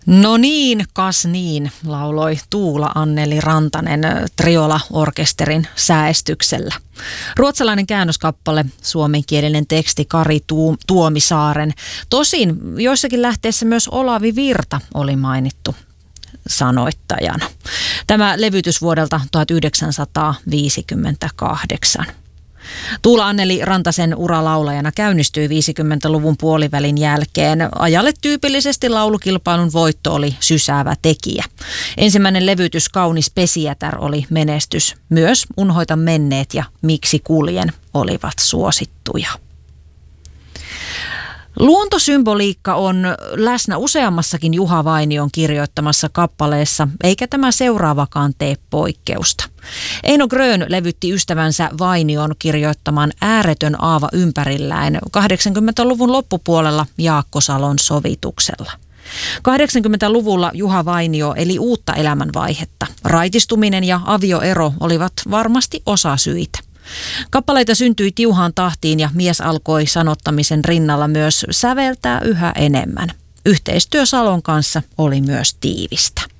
No niin, kas niin, lauloi Tuula Anneli Rantanen Triola-orkesterin säestyksellä. Ruotsalainen käännöskappale, suomenkielinen teksti Kari Tuomisaaren. Tosin joissakin lähteissä myös Olavi Virta oli mainittu sanoittajana. Tämä levytys vuodelta 1958. Tuula Anneli Rantasen ura laulajana käynnistyi 50-luvun puolivälin jälkeen. Ajalle tyypillisesti laulukilpailun voitto oli sysäävä tekijä. Ensimmäinen levytys Kaunis pesijätär oli menestys. Myös Unhoita menneet ja Miksi kuljen olivat suosittuja. Luontosymboliikka on läsnä useammassakin Juha Vainion kirjoittamassa kappaleessa, eikä tämä seuraavakaan tee poikkeusta. Eino Grön levytti ystävänsä Vainion kirjoittaman Ääretön aava ympärillään 80-luvun loppupuolella Jaakko Salon sovituksella. 80-luvulla Juha Vainio eli uutta elämänvaihetta. Raitistuminen ja avioero olivat varmasti osasyitä. Kappaleita syntyi tiuhaan tahtiin ja mies alkoi sanottamisen rinnalla myös säveltää yhä enemmän. Yhteistyö Salon kanssa oli myös tiivistä.